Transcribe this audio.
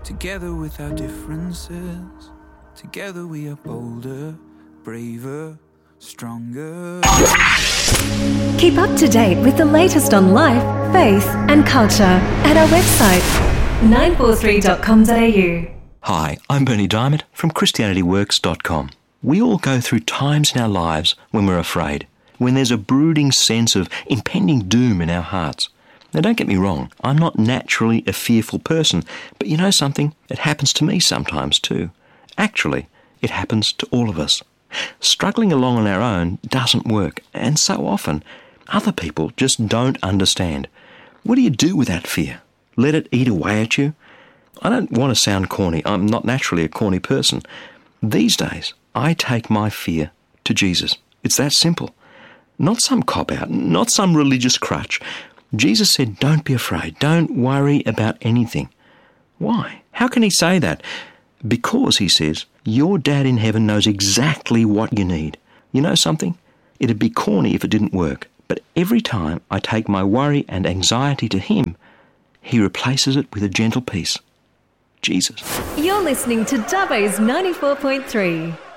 Together with our differences, together we are bolder, braver, stronger. Keep up to date with the latest on life, faith and culture at our website 943.com.au. Hi, I'm Bernie Diamond from ChristianityWorks.com. We all go through times in our lives when we're afraid, when there's a brooding sense of impending doom in our hearts. Now, don't get me wrong, I'm not naturally a fearful person, but you know something? It happens to me sometimes too. Actually, it happens to all of us. Struggling along on our own doesn't work, and so often other people just don't understand. What do you do with that fear? Let it eat away at you? I don't want to sound corny. I'm not naturally a corny person. These days, I take my fear to Jesus. It's that simple. Not some cop-out, not some religious crutch. Jesus said, don't be afraid. Don't worry about anything. Why? How can he say that? Because, he says, your dad in heaven knows exactly what you need. You know something? It'd be corny if it didn't work. But every time I take my worry and anxiety to him, he replaces it with a gentle peace. Jesus. You're listening to Dubbo's 94.3.